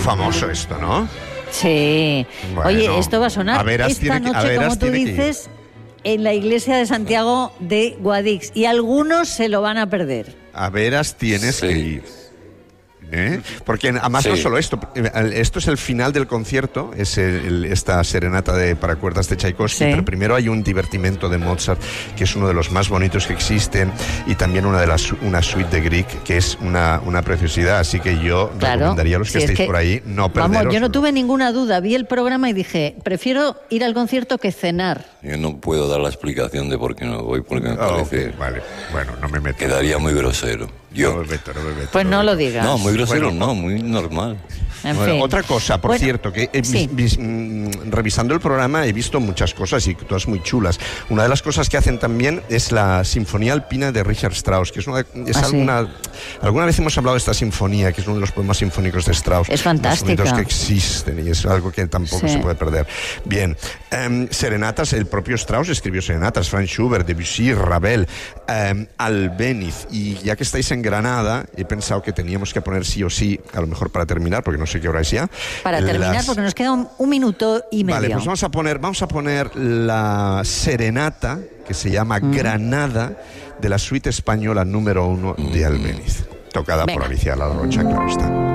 famoso esto, ¿no? Sí. Bueno, oye, esto va a sonar a veras esta tiene que- a noche, veras como tú tiene que ir. dices, en la iglesia de Santiago de Guadix. Y algunos se lo van a perder. A veras tienes Sí. que ir. ¿Eh? Porque además Sí. no solo esto es el final del concierto, es esta serenata para cuerdas de Tchaikovsky, Sí. pero primero hay un divertimento de Mozart que es uno de los más bonitos que existen, y también una suite de Grieg que es una preciosidad, así que yo recomendaría a los que si es estéis por ahí no perderos. Vamos, yo no tuve ninguna duda, vi el programa y dije, prefiero ir al concierto que cenar. Yo no puedo dar la explicación de por qué no voy, porque me Ah, parece... ok, vale, bueno, no me meto. Quedaría muy grosero. No me meto. Pues no lo digas. No, muy grosero Bueno, no, muy normal. En Bueno, fin. otra cosa, por Bueno, cierto, que sí. revisando el programa he visto muchas cosas y todas muy chulas. Una de las cosas que hacen también es la Sinfonía Alpina de Richard Strauss, que alguna vez hemos hablado de esta sinfonía, que es uno de los poemas sinfónicos de Strauss. Es fantástica. Los bonitos que existen, y es algo que tampoco Sí. se puede perder. Bien, serenatas, el propio Strauss escribió serenatas, Franz Schubert, Debussy, Ravel, Albéniz, y ya que estáis en Granada, he pensado que teníamos que poner sí o sí, a lo mejor para terminar, porque no sé qué hora es ya. Para terminar, porque nos queda un minuto y medio. Vale, pues vamos a poner la serenata que se llama Granada, de la suite española número 1 de Albéniz, tocada por Venga. Alicia La Rocha, claro está.